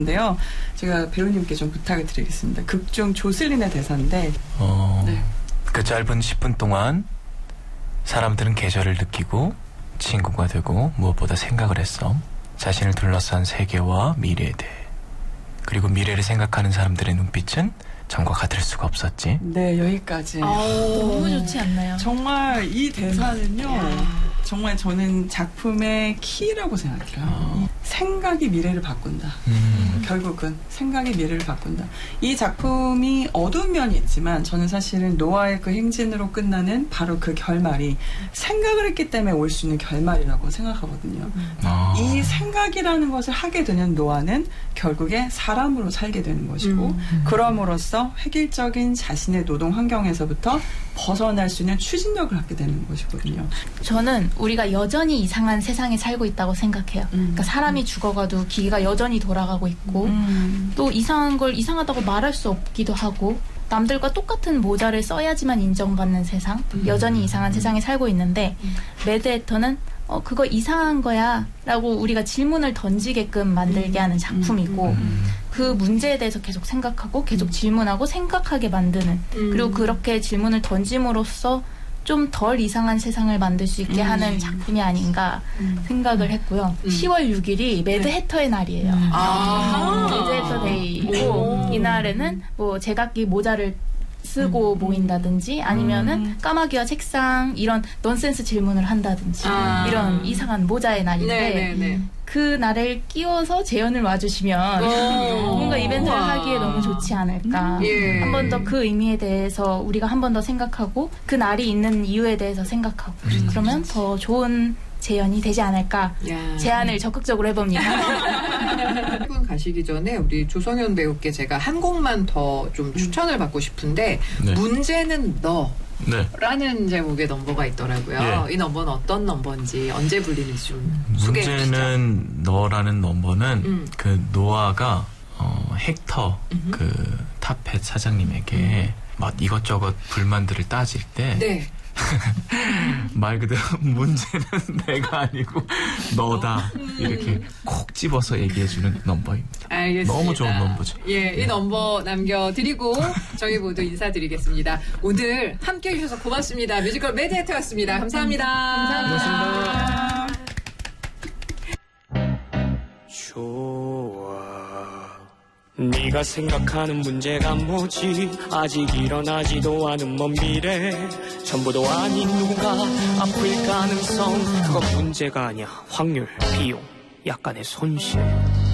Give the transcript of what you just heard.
인데요. 제가 배우님께 좀 부탁을 드리겠습니다. 극중 조슬린의 대사인데 네. 그 짧은 10분 동안 사람들은 계절을 느끼고 친구가 되고 무엇보다 생각을 했어. 자신을 둘러싼 세계와 미래에 대해. 그리고 미래를 생각하는 사람들의 눈빛은 전과 같을 수가 없었지. 네, 여기까지. 너무 좋지 않나요? 정말 이 대사는요. 정말 저는 작품의 키라고 생각해요. 생각이 미래를 바꾼다. 결국은 생각이 미래를 바꾼다. 이 작품이 어두운 면이 있지만 저는 사실은 노아의 그 행진으로 끝나는 바로 그 결말이 생각을 했기 때문에 올 수 있는 결말이라고 생각하거든요. 이 생각이라는 것을 하게 되는 노아는 결국에 사람으로 살게 되는 것이고 그럼으로써 획일적인 자신의 노동 환경에서부터 벗어날 수 있는 추진력을 갖게 되는 것이거든요. 저는 우리가 여전히 이상한 세상에 살고 있다고 생각해요. 그러니까 사람이 죽어가도 기계가 여전히 돌아가고 있고 또 이상한 걸 이상하다고 말할 수 없기도 하고 남들과 똑같은 모자를 써야지만 인정받는 세상, 여전히 이상한 세상에 살고 있는데 매드해터는 그거 이상한 거야 라고 우리가 질문을 던지게끔 만들게 하는 작품이고 그 문제에 대해서 계속 생각하고 계속 질문하고 생각하게 만드는 그리고 그렇게 질문을 던짐으로써 좀 덜 이상한 세상을 만들 수 있게 하는 작품이 아닌가 생각을 했고요. 10월 6일이 매드해터의 날이에요. 매드해터 데이고 이날에는 뭐 제각기 모자를 쓰고 모인다든지 아니면은 까마귀와 책상 이런 넌센스 질문을 한다든지 이런 이상한 모자의 날인데 그 날을 끼워서 재연을 와주시면 뭔가 이벤트를 하기에 너무 좋지 않을까. 한 번 더 그 의미에 대해서 우리가 한 번 더 생각하고 그 날이 있는 이유에 대해서 생각하고 그러면 더 좋은 재연이 되지 않을까. 제안을 적극적으로 해봅니다. 일본 가시기 전에 우리 조성현 배우께 제가 한 곡만 더 좀 추천을 받고 싶은데 문제는 너 라는 제목의 넘버가 있더라고요. 이 넘버는 어떤 넘버인지 언제 불리는지 좀 소개해 주시죠. 문제는 너라는 넘버는 그 노아가 헥터 그 타펫 사장님에게 막 이것저것 불만들을 따질 때 말 그대로 문제는 내가 아니고 너다 이렇게 콕 집어서 얘기해주는 넘버입니다. 알겠습니다. 너무 좋은 넘버죠. 이 넘버 남겨드리고 저희 모두 인사드리겠습니다. 오늘 함께해 주셔서 고맙습니다. 뮤지컬 매드해터였습니다. 감사합니다. 감사합니다. 좋아. 네가 생각하는 문제가 뭐지? 아직 일어나지도 않은 먼 미래 전부도 아닌 누군가 아플 가능성 그건 문제가 아니야. 확률, 비용, 약간의 손실